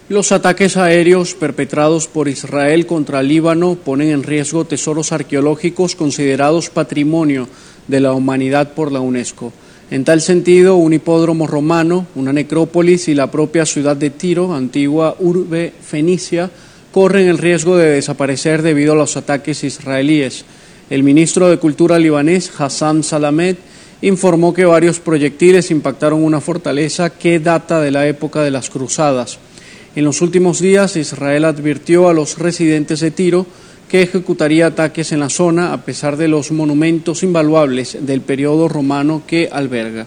Los ataques aéreos perpetrados por Israel contra Líbano ponen en riesgo tesoros arqueológicos considerados patrimonio de la humanidad por la UNESCO. En tal sentido, un hipódromo romano, una necrópolis y la propia ciudad de Tiro, antigua urbe fenicia, corren el riesgo de desaparecer debido a los ataques israelíes. El ministro de Cultura libanés, Hassan Salamet, informó que varios proyectiles impactaron una fortaleza que data de la época de las cruzadas. En los últimos días, Israel advirtió a los residentes de Tiro que ejecutaría ataques en la zona a pesar de los monumentos invaluables del periodo romano que alberga.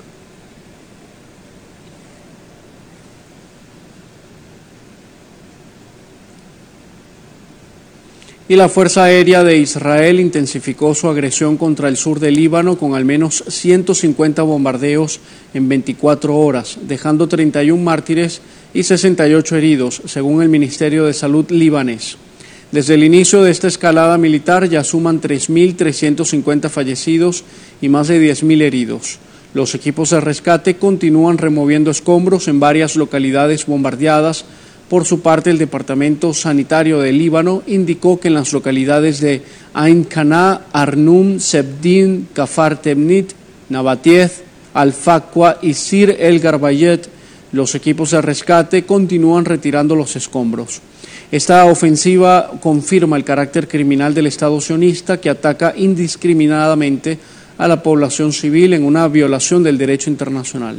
Y la Fuerza Aérea de Israel intensificó su agresión contra el sur del Líbano con al menos 150 bombardeos en 24 horas, dejando 31 mártires y 68 heridos, según el Ministerio de Salud libanés. Desde el inicio de esta escalada militar ya suman 3.350 fallecidos y más de 10.000 heridos. Los equipos de rescate continúan removiendo escombros en varias localidades bombardeadas. Por su parte, el Departamento Sanitario del Líbano indicó que en las localidades de Ain Qana, Arnum, Sebdin, Kafar Temnit, Nabatieh, Al-Faqwa y Sir el-Garbayet, los equipos de rescate continúan retirando los escombros. Esta ofensiva confirma el carácter criminal del Estado sionista que ataca indiscriminadamente a la población civil en una violación del derecho internacional.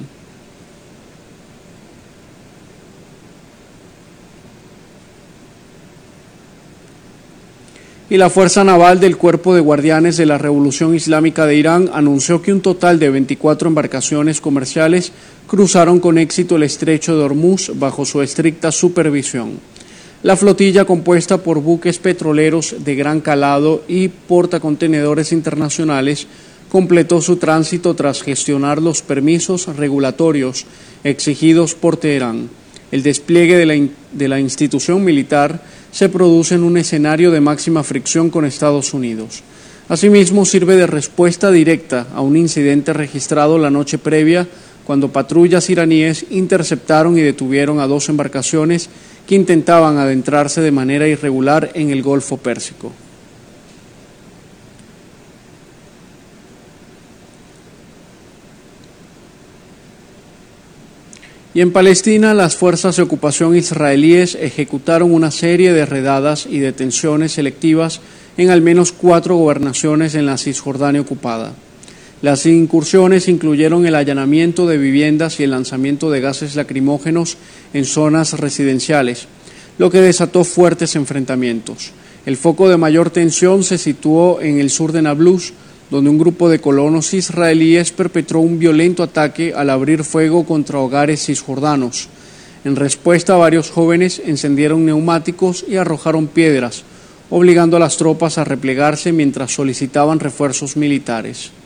Y la Fuerza Naval del Cuerpo de Guardianes de la Revolución Islámica de Irán anunció que un total de 24 embarcaciones comerciales cruzaron con éxito el estrecho de Hormuz bajo su estricta supervisión. La flotilla, compuesta por buques petroleros de gran calado y portacontenedores internacionales, completó su tránsito tras gestionar los permisos regulatorios exigidos por Teherán. El despliegue de la institución militar se produce en un escenario de máxima fricción con Estados Unidos. Asimismo, sirve de respuesta directa a un incidente registrado la noche previa, cuando patrullas iraníes interceptaron y detuvieron a 2 embarcaciones que intentaban adentrarse de manera irregular en el Golfo Pérsico. Y en Palestina, las fuerzas de ocupación israelíes ejecutaron una serie de redadas y detenciones selectivas en al menos 4 gobernaciones en la Cisjordania ocupada. Las incursiones incluyeron el allanamiento de viviendas y el lanzamiento de gases lacrimógenos en zonas residenciales, lo que desató fuertes enfrentamientos. El foco de mayor tensión se situó en el sur de Nablus, donde un grupo de colonos israelíes perpetró un violento ataque al abrir fuego contra hogares cisjordanos. En respuesta, varios jóvenes encendieron neumáticos y arrojaron piedras, obligando a las tropas a replegarse mientras solicitaban refuerzos militares.